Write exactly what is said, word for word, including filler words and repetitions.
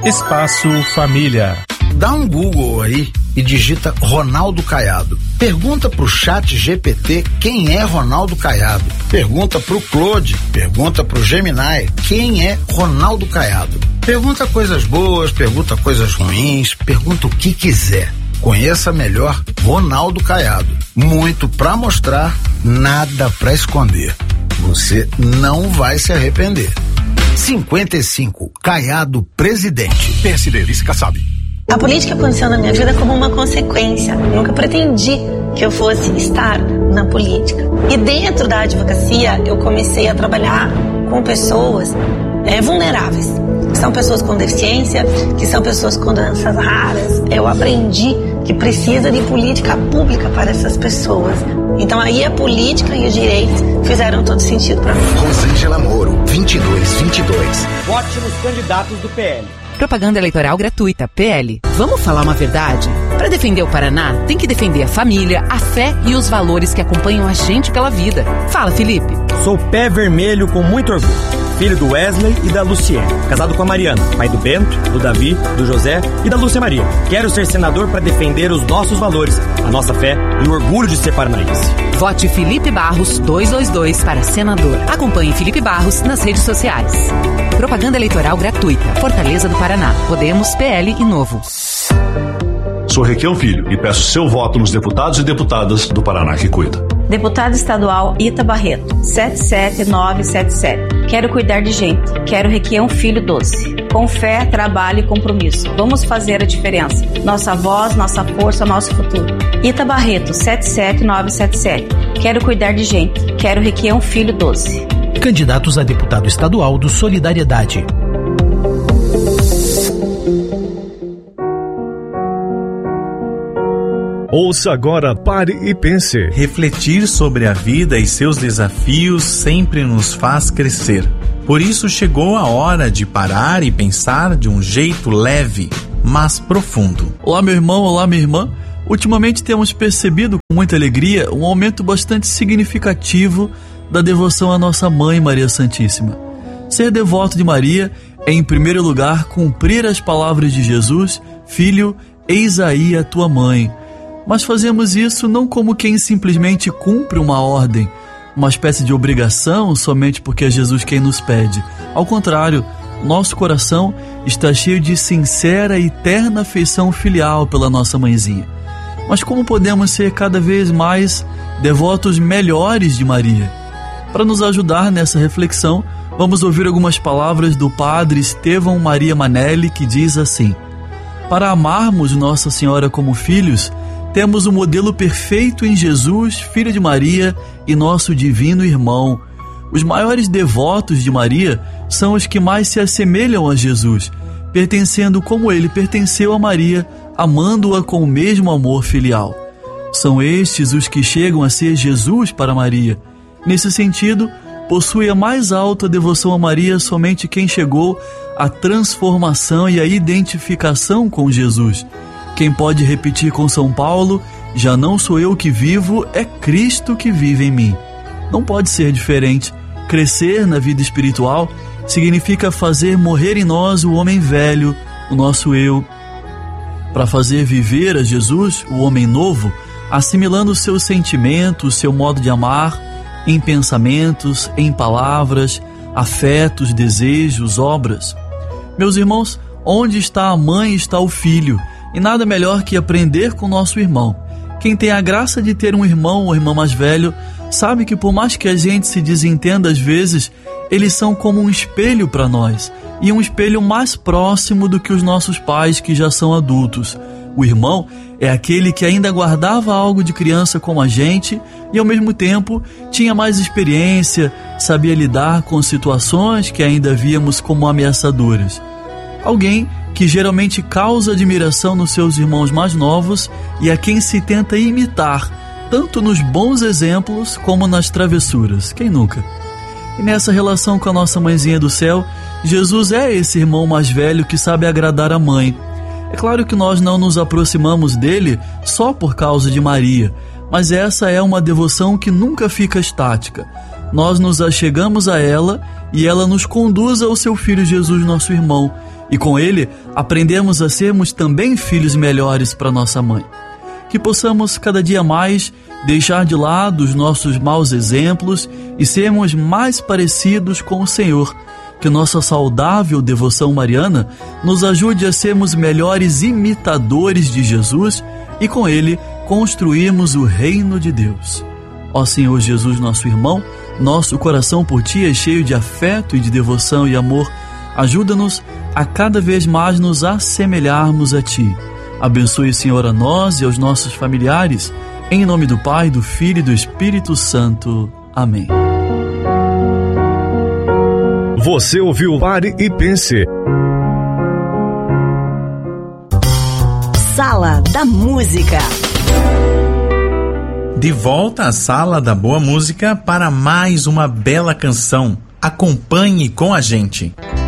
Espaço Família. Dá um Google aí e digita Ronaldo Caiado. Pergunta pro chat G P T quem é Ronaldo Caiado. Pergunta pro Claude, pergunta pro Gemini quem é Ronaldo Caiado. Pergunta coisas boas, pergunta coisas ruins, pergunta o que quiser. Conheça melhor Ronaldo Caiado. Muito pra mostrar, nada pra esconder. Você não vai se arrepender. cinquenta e cinco, Caiado presidente. P S D, Vice Kassab. A política aconteceu na minha vida como uma consequência. Eu nunca pretendi que eu fosse estar na política. E dentro da advocacia, eu comecei a trabalhar com pessoas é, vulneráveis. Que são pessoas com deficiência, que são pessoas com doenças raras. Eu aprendi que precisa de política pública para essas pessoas. Então aí a política e o direito fizeram todo sentido para mim. Rosângela Moro, vinte e dois vinte e dois. Vote nos candidatos do P L. Propaganda eleitoral gratuita, P L. Vamos falar uma verdade? Para defender o Paraná, tem que defender a família, a fé e os valores que acompanham a gente pela vida. Fala, Felipe. Sou pé vermelho com muito orgulho. Filho do Wesley e da Luciene. Casado com a Mariana, pai do Bento, do Davi, do José e da Lúcia Maria. Quero ser senador para defender os nossos valores, a nossa fé e o orgulho de ser paranaense. Vote Felipe Barros duzentos e vinte e dois para senador. Acompanhe Felipe Barros nas redes sociais. Propaganda eleitoral gratuita. Fortaleza do Paraná. Podemos, P L e Novo. Sou Requião Filho e peço seu voto nos deputados e deputadas do Paraná que cuida. Deputado estadual Ita Barreto, sete sete nove sete sete. Quero cuidar de gente. Quero Requião Filho doze. Com fé, trabalho e compromisso. Vamos fazer a diferença. Nossa voz, nossa força, nosso futuro. Ita Barreto, sete sete nove sete sete. Quero cuidar de gente. Quero Requião Filho doze. Candidatos a deputado estadual do Solidariedade. Ouça agora, pare e pense. Refletir sobre a vida e seus desafios sempre nos faz crescer. Por isso chegou a hora de parar e pensar de um jeito leve, mas profundo. Olá, meu irmão, olá, minha irmã. Ultimamente temos percebido com muita alegria um aumento bastante significativo da devoção à nossa Mãe Maria Santíssima. Ser devoto de Maria é, em primeiro lugar, cumprir as palavras de Jesus: Filho, eis aí a tua mãe. Mas fazemos isso não como quem simplesmente cumpre uma ordem, uma espécie de obrigação somente porque é Jesus quem nos pede. Ao contrário, nosso coração está cheio de sincera e terna afeição filial pela nossa mãezinha. Mas como podemos ser cada vez mais devotos melhores de Maria? Para nos ajudar nessa reflexão, vamos ouvir algumas palavras do padre Estevão Maria Manelli, que diz assim: para amarmos Nossa Senhora como filhos, temos o modelo perfeito em Jesus, Filho de Maria e nosso divino irmão. Os maiores devotos de Maria são os que mais se assemelham a Jesus, pertencendo como ele pertenceu a Maria, amando-a com o mesmo amor filial. São estes os que chegam a ser Jesus para Maria. Nesse sentido, possui a mais alta devoção a Maria somente quem chegou à transformação e à identificação com Jesus. Quem pode repetir com São Paulo: já não sou eu que vivo, é Cristo que vive em mim. Não pode ser diferente. Crescer na vida espiritual significa fazer morrer em nós o homem velho, o nosso eu, para fazer viver a Jesus, o homem novo, assimilando seus sentimentos, seu modo de amar, em pensamentos, em palavras, afetos, desejos, obras. Meus irmãos, onde está a mãe está o filho. E nada melhor que aprender com nosso irmão. Quem tem a graça de ter um irmão ou irmã mais velho, sabe que por mais que a gente se desentenda às vezes, eles são como um espelho para nós, e um espelho mais próximo do que os nossos pais que já são adultos. O irmão é aquele que ainda guardava algo de criança como a gente e ao mesmo tempo tinha mais experiência, sabia lidar com situações que ainda víamos como ameaçadoras. Alguém que geralmente causa admiração nos seus irmãos mais novos e a quem se tenta imitar, tanto nos bons exemplos como nas travessuras. Quem nunca? E nessa relação com a nossa mãezinha do céu, Jesus é esse irmão mais velho que sabe agradar a mãe. É claro que nós não nos aproximamos dele só por causa de Maria, mas essa é uma devoção que nunca fica estática. Nós nos achegamos a ela e ela nos conduz ao seu Filho Jesus, nosso irmão. e com ele aprendemos a sermos também filhos melhores para nossa mãe. Que possamos cada dia mais deixar de lado os nossos maus exemplos e sermos mais parecidos com o Senhor. Que nossa saudável devoção mariana nos ajude a sermos melhores imitadores de Jesus e com ele construirmos o reino de Deus. Ó Senhor Jesus, nosso irmão, nosso coração por Ti é cheio de afeto e de devoção e amor. Ajuda-nos a cada vez mais nos assemelharmos a Ti. Abençoe, Senhor, a nós e aos nossos familiares. Em nome do Pai, do Filho e do Espírito Santo. Amém. Você ouviu Pare e Pense. Sala da Música. De volta à Sala da Boa Música para mais uma bela canção. Acompanhe com a gente.